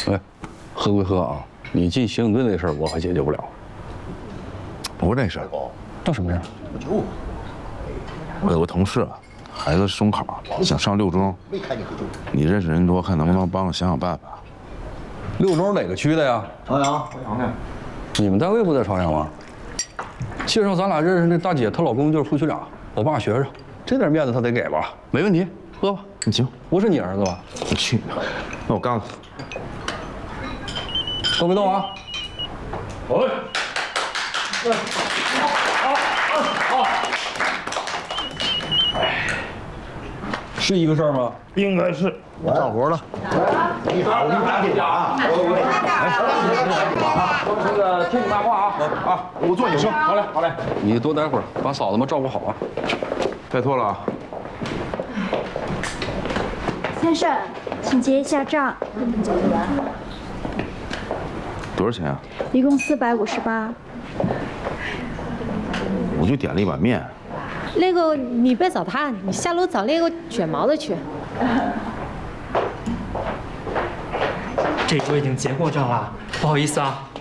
哎，喝归喝啊，你进刑警队那事儿我可解决不了。 不是这事儿， 那什么事儿？ 我有个同事，孩子中考，想上六中。你认识人多，看能不能帮我想想办法。 六中哪个区的呀？ 朝阳的。 你们单位不在朝阳吗？介绍咱俩认识那大姐，她老公就是副区长，我爸学生，这点面子他得给吧？没问题，喝吧。 行， 不是你儿子吧？ 我去，那我告诉你， 动没动啊？ 喂。 是一个事儿吗？ 应该是。 我干活了。 你好，你打电话啊！那个听你妈话啊！我坐你车。好嘞，好嘞。 你多待会儿，把嫂子们照顾好啊。 拜托了啊。 先生，请结一下账。 多少钱啊？ 一共458。 我就点了一碗面。 那个你别找他，你下楼找那个卷毛的去。 这周已经结过账了，不好意思啊，